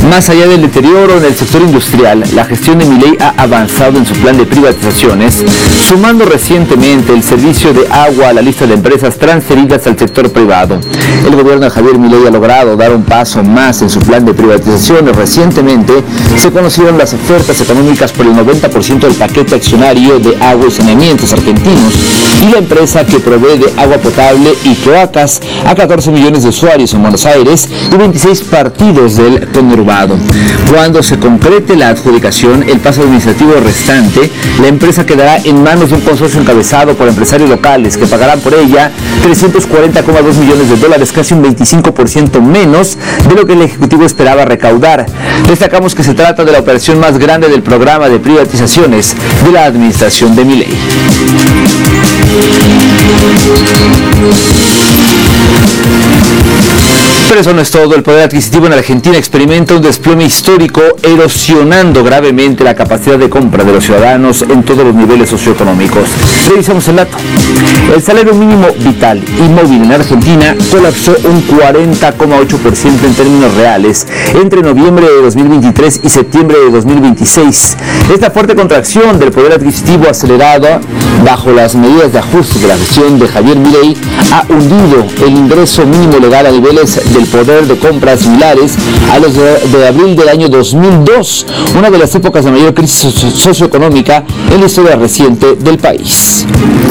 Más allá del deterioro en el sector industrial, la gestión de Milei ha avanzado en su plan de privatizaciones, sumando recientemente el servicio de agua a la lista de empresas transferidas al sector privado. El gobierno de Javier Milei ha logrado dar un paso más en su plan de privatizaciones. Recientemente se conocieron las ofertas económicas por el 90% del paquete accionario de Agua y Saneamientos Argentinos y la empresa que provee de agua potable y cloacas a 14 millones de usuarios en Buenos Aires y 26 partidos del conurbado. Cuando se concrete la adjudicación, el paso administrativo restante, la empresa quedará en manos de un consorcio encabezado por empresarios locales que pagarán por ella 340,2 millones de dólares, casi un 25% menos de lo que el Ejecutivo esperaba recaudar. Destacamos que se trata de la operación más grande del programa de privatizaciones de la administración de Milei. Pero eso no es todo. El poder adquisitivo en Argentina experimenta un desplome histórico, erosionando gravemente la capacidad de compra de los ciudadanos en todos los niveles socioeconómicos. Revisamos el dato. El salario mínimo vital y móvil en Argentina colapsó un 40,8% en términos reales entre noviembre de 2023 y septiembre de 2026. Esta fuerte contracción del poder adquisitivo acelerada bajo las medidas de ajuste de la gestión de Javier Milei ha hundido el ingreso mínimo legal a niveles del poder de compra similares a los de abril del año 2002, una de las épocas de mayor crisis socioeconómica en la historia reciente del país.